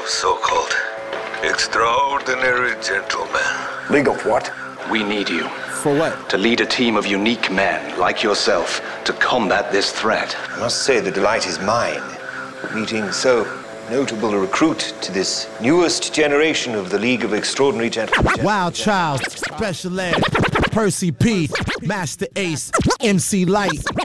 of so-called extraordinary gentlemen. League of what? We need you. For what? To lead a team of unique men like yourself to combat this threat. I must say the delight is mine, meeting so notable a recruit to this newest generation of the League of Extraordinary Gentlemen. Wild Child, Special Ed, Percy P, Master Ace, MC Light,